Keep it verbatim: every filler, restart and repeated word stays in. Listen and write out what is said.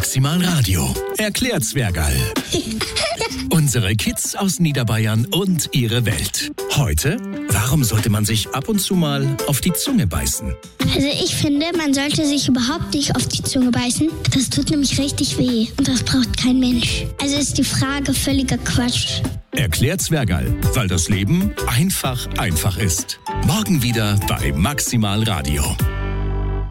Maximal Radio. Erklärt Zwergerl. Unsere Kids aus Niederbayern und ihre Welt. Heute, warum sollte man sich ab und zu mal auf die Zunge beißen? Also ich finde, man sollte sich überhaupt nicht auf die Zunge beißen. Das tut nämlich richtig weh und das braucht kein Mensch. Also ist die Frage völliger Quatsch. Erklärt Zwergerl, weil das Leben einfach einfach ist. Morgen wieder bei Maximal Radio.